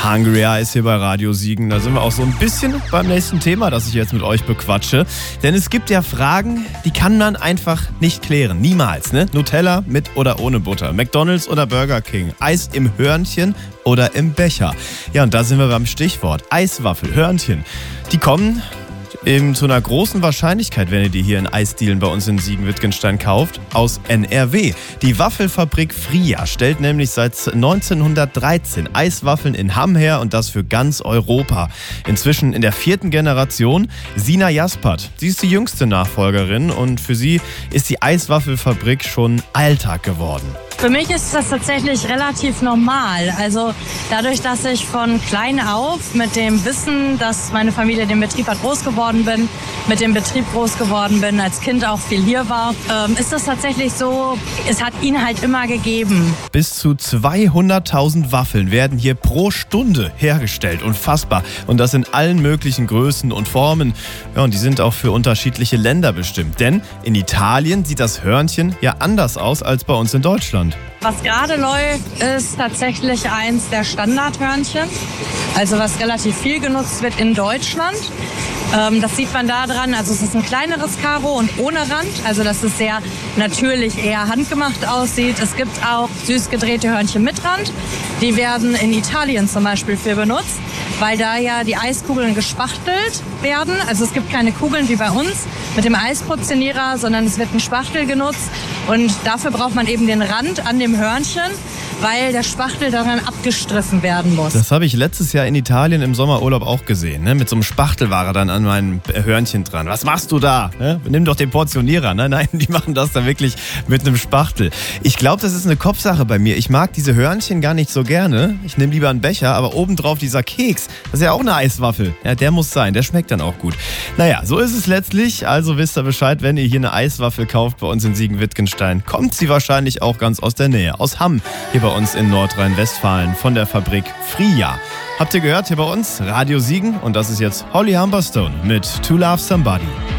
Hungry Eyes hier bei Radio Siegen. Da sind wir auch so ein bisschen beim nächsten Thema, das ich jetzt mit euch bequatsche. Denn es gibt ja Fragen, die kann man einfach nicht klären. Niemals, ne? Nutella mit oder ohne Butter. McDonald's oder Burger King. Eis im Hörnchen oder im Becher. Ja, und da sind wir beim Stichwort. Eiswaffel, Hörnchen. Die kommen eben zu einer großen Wahrscheinlichkeit, wenn ihr die hier in Eisdielen bei uns in Siegen-Wittgenstein kauft, aus NRW. Die Waffelfabrik Fria stellt nämlich seit 1913 Eiswaffeln in Hamm her und das für ganz Europa. Inzwischen in der 4. Generation. Sina Jaspert, sie ist die jüngste Nachfolgerin und für sie ist die Eiswaffelfabrik schon Alltag geworden. Für mich ist das tatsächlich relativ normal. Also dadurch, dass ich von klein auf mit dem Wissen, dass meine Familie den Betrieb hat, groß geworden bin, mit dem Betrieb groß geworden bin, als Kind auch viel hier war, ist das tatsächlich so, es hat ihn halt immer gegeben. Bis zu 200.000 Waffeln werden hier pro Stunde hergestellt. Unfassbar. Und das in allen möglichen Größen und Formen. Ja, und die sind auch für unterschiedliche Länder bestimmt. Denn in Italien sieht das Hörnchen ja anders aus als bei uns in Deutschland. Was gerade läuft, ist tatsächlich eins der Standardhörnchen. Also was relativ viel genutzt wird in Deutschland. Das sieht man da dran, also es ist ein kleineres Karo und ohne Rand, also dass es sehr natürlich eher handgemacht aussieht. Es gibt auch süß gedrehte Hörnchen mit Rand, die werden in Italien zum Beispiel für benutzt, weil da ja die Eiskugeln gespachtelt werden. Also es gibt keine Kugeln wie bei uns mit dem Eisportionierer, sondern es wird ein Spachtel genutzt und dafür braucht man eben den Rand an dem Hörnchen, weil der Spachtel daran abgestriffen werden muss. Das habe ich letztes Jahr in Italien im Sommerurlaub auch gesehen. Ne? Mit so einem Spachtel war er dann an meinem Hörnchen dran. Was machst du da? Ne? Nimm doch den Portionierer. Nein, die machen das dann wirklich mit einem Spachtel. Ich glaube, das ist eine Kopfsache bei mir. Ich mag diese Hörnchen gar nicht so gerne. Ich nehme lieber einen Becher, aber obendrauf dieser Keks, das ist ja auch eine Eiswaffel. Ja, der muss sein, der schmeckt dann auch gut. Naja, so ist es letztlich. Also wisst ihr Bescheid, wenn ihr hier eine Eiswaffel kauft bei uns in Siegen-Wittgenstein, kommt sie wahrscheinlich auch ganz aus der Nähe. Aus Hamm, hier bei uns in Nordrhein-Westfalen von der Fabrik Fria. Habt ihr gehört hier bei uns? Radio Siegen und das ist jetzt Holly Humberstone mit To Love Somebody.